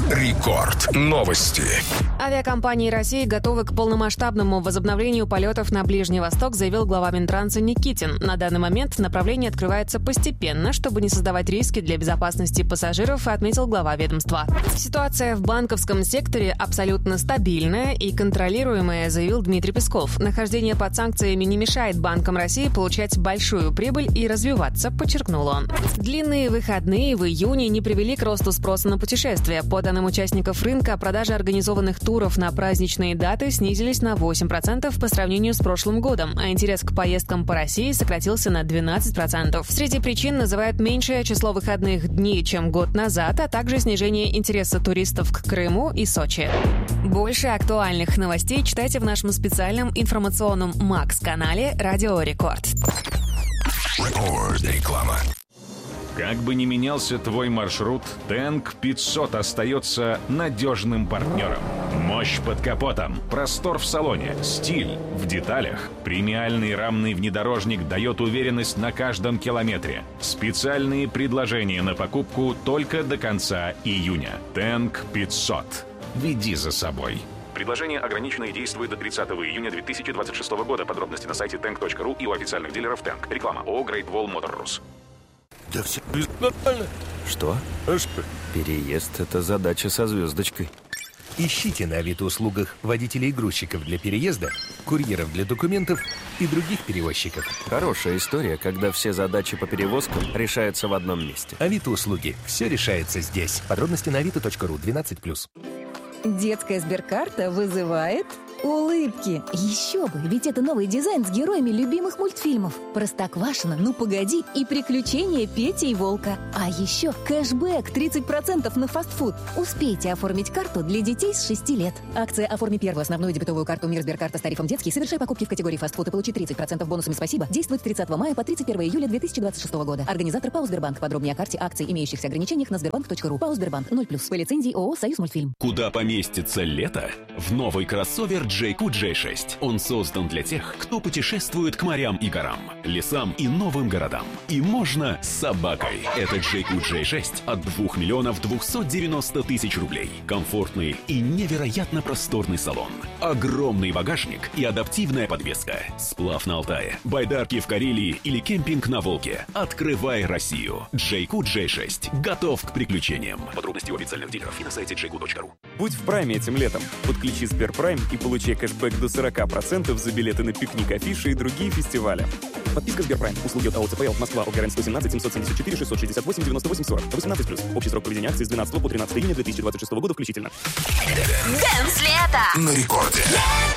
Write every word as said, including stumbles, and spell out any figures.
Рекорд. Новости. Авиакомпании России готовы к полномасштабному возобновлению полетов на Ближний Восток, заявил глава Минтранса Никитин. На данный момент направление открывается постепенно, чтобы не создавать риски для безопасности пассажиров, отметил глава ведомства. Ситуация в банковском секторе абсолютно стабильная и контролируемая, заявил Дмитрий Песков. Нахождение под санкциями не мешает банкам России получать большую прибыль и развиваться, подчеркнул он. Длинные выходные в июне не привели к росту спроса на путешествия. По данным участников рынка, продажи организованных туров на праздничные даты снизились на восемь процентов по сравнению с прошлым годом, а интерес к поездкам по России сократился на двенадцать процентов. Среди причин называют меньшее число выходных дней, чем год назад, а также снижение интереса туристов к Крыму и Сочи. Больше актуальных новостей читайте в нашем специальном информационном Макс-канале «Радио Рекорд». Реклама. Как бы ни менялся твой маршрут, Тэнк пятьсот остается надежным партнером. Мощь под капотом, простор в салоне, стиль в деталях. Премиальный рамный внедорожник дает уверенность на каждом километре. Специальные предложения на покупку только до конца июня. Тэнк пятьсот. Веди за собой. Предложение ограничено и действует до тридцатого июня две тысячи двадцать шестого года. Подробности на сайте тэнк точка ру и у официальных дилеров Тэнк. Реклама ООО Great Wall Motor Rus. Да все нормально. Что? А что? Переезд — это задача со звездочкой. Ищите на Авито-услугах водителей и грузчиков для переезда, курьеров для документов и других перевозчиков. Хорошая история, когда все задачи по перевозкам решаются в одном месте. Авито-услуги. Все решается здесь. Подробности на авито точка ру. двенадцать плюс. Детская сберкарта вызывает улыбки. Еще бы, ведь это новый дизайн с героями любимых мультфильмов. Простоквашино, Ну погоди и Приключения Пети и Волка. А еще кэшбэк тридцать процентов на фастфуд. Успейте оформить карту для детей с шести лет. Акция «Оформи первую основную дебетовую карту Мир Сберкарта с тарифом детский, совершай покупки в категории фастфуд и получи тридцать процентов бонусами «Спасибо». Действует с тридцатого мая по тридцать первого июля две тысячи двадцать шестого года. Организатор ПАО «Сбербанк». Подробнее о карте, акций, имеющихся ограничениях на сбербанк точка ру. ПАО «Сбербанк» ноль плюс. По лицензии ООО «Союз мультфильм». Куда поместится лето? В новый кроссовер джей кью джей шесть. Он создан для тех, кто путешествует к морям и горам, лесам и новым городам. И можно с собакой. Это джей кью джей шесть от двух миллионов двухсот девяноста тысяч рублей. Комфортный и невероятно просторный салон. Огромный багажник и адаптивная подвеска. Сплав на Алтае, байдарки в Карелии или кемпинг на Волге. Открывай Россию. джей кью джей шесть. Готов к приключениям. Подробности у официальных дилеров и на сайте джей кью точка ру. Будь в прайме этим летом. Подключи Сберпрайм и получай кэшбэк до сорок процентов за билеты на пикник, афиши и другие фестивали. Подписка Сберпрайм. Услуги от АО ЦПЛ Москва. ОГРН сто семнадцать семьсот семьдесят четыре шестьсот шестьдесят восемь девяносто восемь сорок. восемнадцать плюс. Общий срок проведения акции с двенадцатого по тринадцатое июня две тысячи двадцать шестого года включительно. Дэнс лето на рекорде.